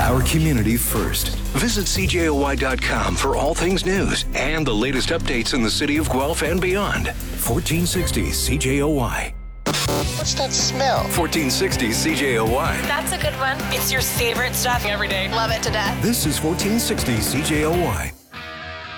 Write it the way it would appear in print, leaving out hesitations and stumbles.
our community first. Visit CJOY.com for all things news and the latest updates in the city of Guelph and beyond. 1460 CJOY. What's that smell? 1460 CJOY. That's a good one. It's your favorite stuff every day. Love it to death. This is 1460 CJOY.